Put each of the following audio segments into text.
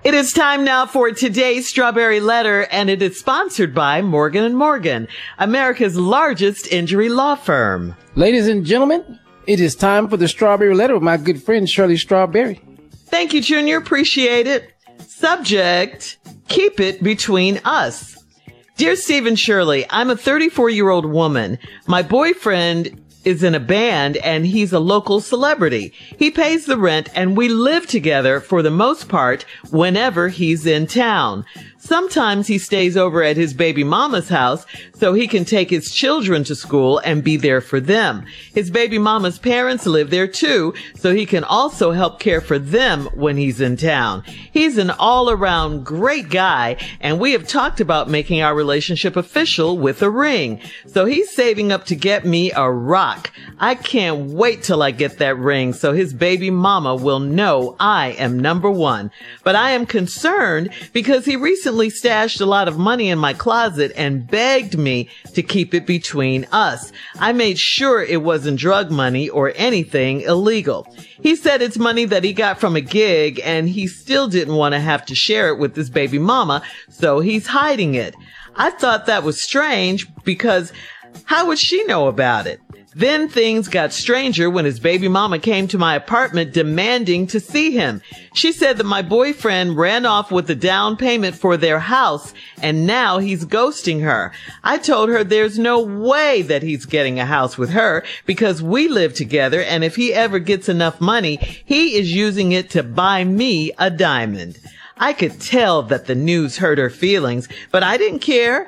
It is time now for today's Strawberry Letter, and it is sponsored by Morgan & Morgan, America's largest injury law firm. Ladies and gentlemen, it is time for the Strawberry Letter with my good friend Shirley Strawberry. Thank you, Junior. Appreciate it. Subject, keep it between us. Dear Steve and Shirley, I'm a 34-year-old woman. My boyfriend is in a band and he's a local celebrity. He pays the rent and we live together for the most part whenever he's in town. Sometimes he stays over at his baby mama's house so he can take his children to school and be there for them. His baby mama's parents live there too, so he can also help care for them when he's in town. He's an all-around great guy, and we have talked about making our relationship official with a ring. So he's saving up to get me a rock. I can't wait till I get that ring so his baby mama will know I am number one. But I am concerned because he recently stashed a lot of money in my closet and begged me to keep it between us. I made sure it wasn't drug money or anything illegal. He said it's money that he got from a gig and he still didn't want to have to share it with his baby mama, so he's hiding it. I thought that was strange because how would she know about it? Then things got stranger when his baby mama came to my apartment demanding to see him. She said that my boyfriend ran off with the down payment for their house and now he's ghosting her. I told her there's no way that he's getting a house with her because we live together, and if he ever gets enough money, he is using it to buy me a diamond. I could tell that the news hurt her feelings, but I didn't care.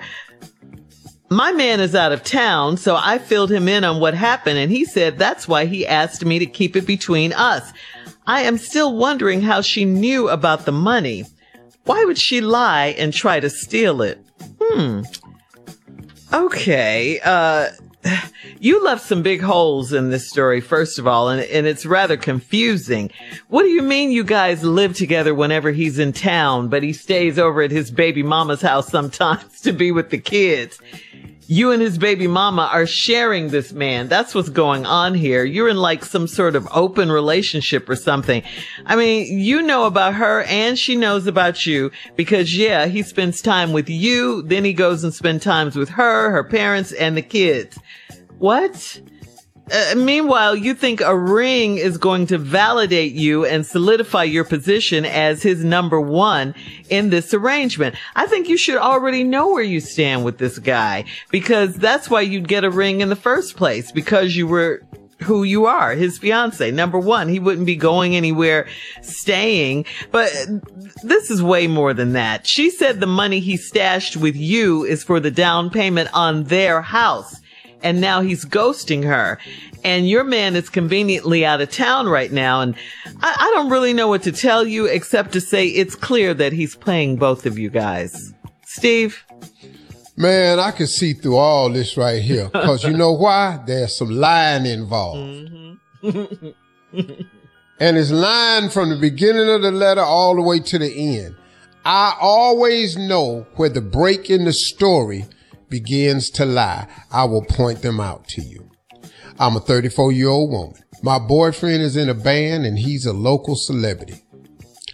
My man is out of town, so I filled him in on what happened, and he said that's why he asked me to keep it between us. I am still wondering how she knew about the money. Why would she lie and try to steal it? Okay, you left some big holes in this story, first of all, and it's rather confusing. What do you mean you guys live together whenever he's in town, but he stays over at his baby mama's house sometimes to be with the kids? You and his baby mama are sharing this man. That's what's going on here. You're in like some sort of open relationship or something. I mean, you know about her and she knows about you because, yeah, he spends time with you. Then he goes and spends time with her, her parents, and the kids. What? Meanwhile, you think a ring is going to validate you and solidify your position as his number one in this arrangement. I think you should already know where you stand with this guy because that's why you'd get a ring in the first place, because you were who you are, his fiance. Number one, he wouldn't be going anywhere, staying. But this is way more than that. She said the money he stashed with you is for the down payment on their house. And now he's ghosting her. And your man is conveniently out of town right now. And I don't really know what to tell you except to say it's clear that he's playing both of you guys. Steve? Man, I can see through all this right here. Because you know why? There's some lying involved. Mm-hmm. And it's lying from the beginning of the letter all the way to the end. I always know where the break in the story begins to lie. I will point them out to you. I'm a 34-year-old woman. My boyfriend is in a band and he's a local celebrity.